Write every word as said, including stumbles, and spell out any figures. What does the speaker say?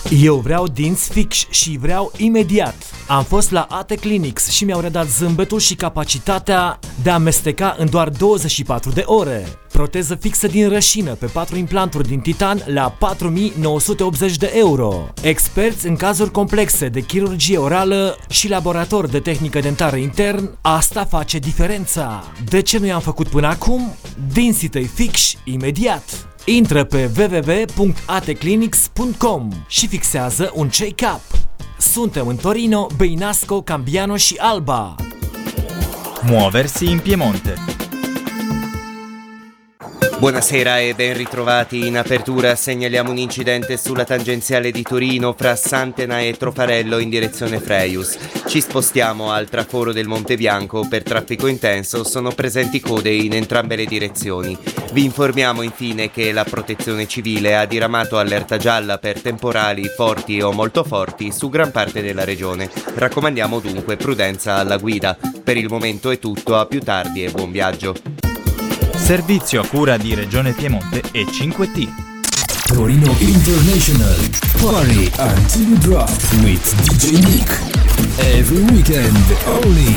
Eu vreau dinți fix și vreau imediat. Am fost la A T Clinics și mi-au redat zâmbetul și capacitatea de a amesteca în doar douăzeci și patru de ore. Proteză fixă din rășină pe patru implanturi din titan la patru mii nouă sute optzeci de euro. Experți în cazuri complexe de chirurgie orală și laborator de tehnică dentară intern, asta face diferența. De ce nu i-am făcut până acum? Dinții tăi fix imediat. Intră pe w w w punct a t clinics punct com și fixează un check-up. Suntem în Torino, Beinasco, Cambiano și Alba. Muoversi in Piemonte. Buonasera e ben ritrovati. In apertura segnaliamo un incidente sulla tangenziale di Torino fra Santena e Trofarello in direzione Freius. Ci spostiamo al traforo del Monte Bianco. Per traffico intenso sono presenti code in entrambe le direzioni. Vi informiamo infine che la Protezione Civile ha diramato allerta gialla per temporali forti o molto forti su gran parte della regione. Raccomandiamo dunque prudenza alla guida. Per il momento è tutto, a più tardi e buon viaggio. Servizio a cura di Regione Piemonte e cinque T. Torino International. Party until you drop with D J Nick. Every weekend only